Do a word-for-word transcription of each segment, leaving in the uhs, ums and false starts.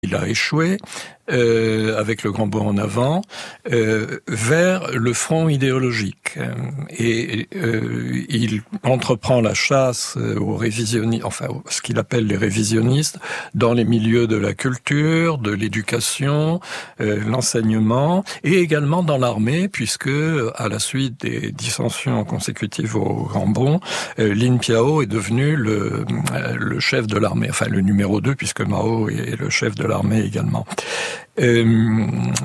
il a échoué, euh, avec le grand bond en avant, euh, vers le front idéologique. Et euh, il entreprend la chasse aux révisionnistes, enfin ce qu'il appelle les révisionnistes, dans les milieux de la culture, de l'éducation, euh, l'enseignement, et également dans l'armée, puisque à la suite des dissensions consécutives au grand bond, euh, Lin Piao est devenu le, euh, le chef de l'armée, enfin le numéro deux, puisque Mao est le chef de l'armée également. Euh,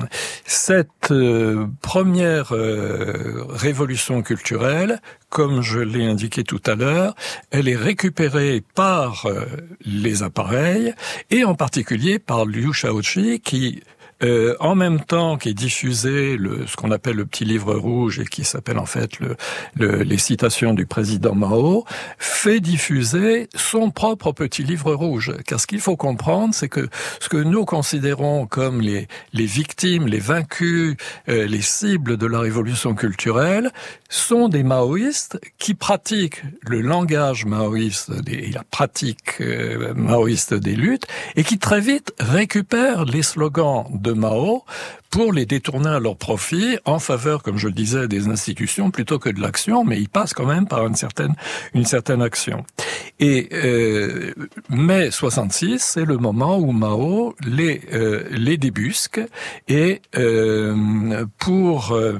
cette euh, première euh, révolution culturelle, comme je l'ai indiqué tout à l'heure, elle est récupérée par euh, les appareils et en particulier par Liu Shaoqi qui Euh, en même temps qu'est diffusé le, ce qu'on appelle le petit livre rouge et qui s'appelle en fait le, le, les citations du président Mao, fait diffuser son propre petit livre rouge. Car ce qu'il faut comprendre, c'est que ce que nous considérons comme les, les victimes, les vaincus, euh, les cibles de la révolution culturelle, sont des maoïstes qui pratiquent le langage maoïste et la pratique euh, maoïste des luttes et qui très vite récupèrent les slogans de Mao pour les détourner à leur profit en faveur, comme je le disais, des institutions plutôt que de l'action, mais ils passent quand même par une certaine une certaine action. Et euh, mai soixante-six, c'est le moment où Mao les euh, les débusque et euh, pour euh,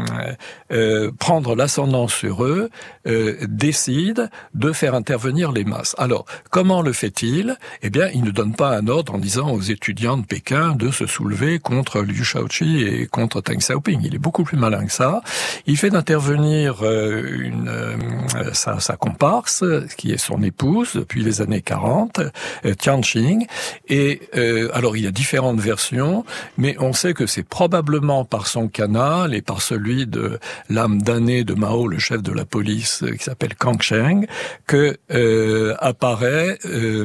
euh, prendre l'ascendant sur eux, euh, décide de faire intervenir les masses. Alors, comment le fait-il ? Eh bien, il ne donne pas un ordre en disant aux étudiants de Pékin de se soulever contre Liu Shaoqi et contre Deng Xiaoping. Il est beaucoup plus malin que ça. Il fait intervenir euh, une, euh, sa, sa comparse, qui est son épouse depuis les années quarante, euh, Tian Qing. Et euh, alors, il y a différentes versions, mais on sait que c'est probablement par son canal et par celui de l'âme damnée de Mao, le chef de la police, qui s'appelle Kang Sheng, que euh, apparaît euh,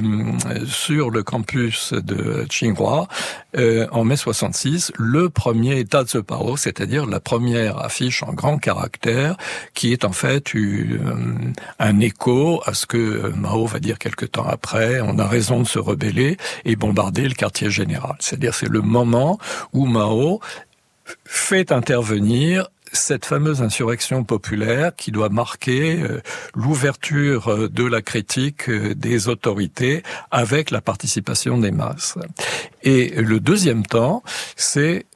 sur le campus de Tsinghua euh, en mai soixante-six le premier Dazepao, c'est-à-dire la première affiche en grand caractère, qui est en fait une, un écho à ce que Mao va dire quelque temps après. On a raison de se rebeller et bombarder le quartier général. C'est-à-dire c'est le moment où Mao fait intervenir cette fameuse insurrection populaire qui doit marquer euh, l'ouverture de la critique euh, des autorités avec la participation des masses. Et le deuxième temps, c'est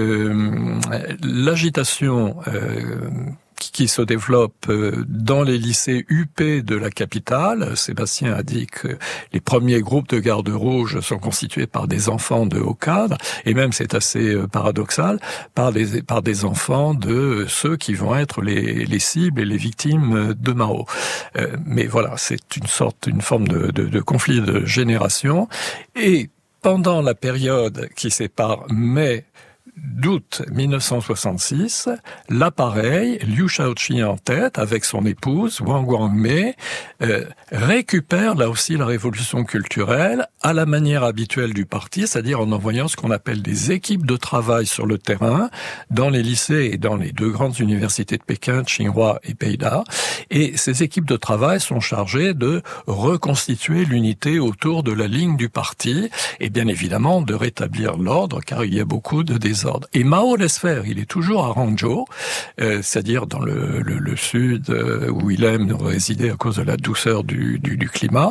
euh, l'agitation euh, qui se développe dans les lycées U P de la capitale. Sébastien a dit que les premiers groupes de gardes rouges sont constitués par des enfants de haut cadre, et même c'est assez paradoxal, par des, par des enfants de ceux qui vont être les, les cibles et les victimes de Mao. Euh, mais voilà, c'est une sorte, une forme de, de, de conflit de génération. Et pendant la période qui sépare mai d'août mille neuf cent soixante-six, l'appareil, Liu Shaoqi en tête, avec son épouse, Wang Wangmei, euh, récupère là aussi la révolution culturelle à la manière habituelle du parti, c'est-à-dire en envoyant ce qu'on appelle des équipes de travail sur le terrain, dans les lycées et dans les deux grandes universités de Pékin, Tsinghua et Peida. Et ces équipes de travail sont chargées de reconstituer l'unité autour de la ligne du parti, et bien évidemment de rétablir l'ordre, car il y a beaucoup de désordre. Et Mao laisse faire, il est toujours à Hangzhou, euh, c'est-à-dire dans le, le, le sud euh, où il aime résider à cause de la douceur du, du, du climat.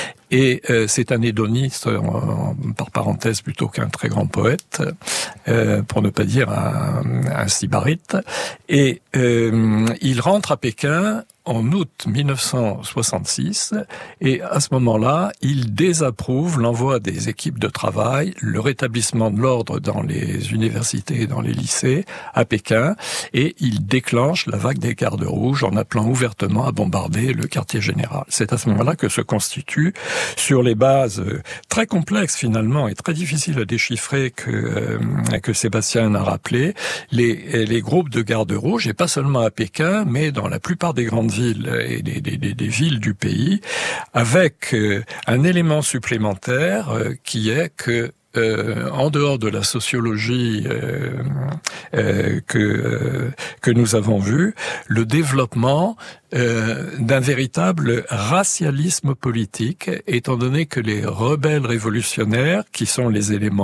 Et euh, c'est un hédoniste, en, en, par parenthèse, plutôt qu'un très grand poète, euh, pour ne pas dire un, un sybarite. Et euh, il rentre à Pékin en août mille neuf cent soixante-six, et à ce moment-là, il désapprouve l'envoi des équipes de travail, le rétablissement de l'ordre dans les universités et dans les lycées à Pékin, et il déclenche la vague des gardes rouges en appelant ouvertement à bombarder le quartier général. C'est à ce moment-là que se constitue, sur les bases très complexes finalement et très difficiles à déchiffrer que, euh, que Sébastien a rappelé, les, les groupes de gardes rouges, et pas seulement à Pékin, mais dans la plupart des grandes villes et des, des, des, des villes du pays, avec euh, un élément supplémentaire euh, qui est que Euh, en dehors de la sociologie euh, euh, que euh, que nous avons vue, le développement euh, d'un véritable racialisme politique, étant donné que les rebelles révolutionnaires, qui sont les éléments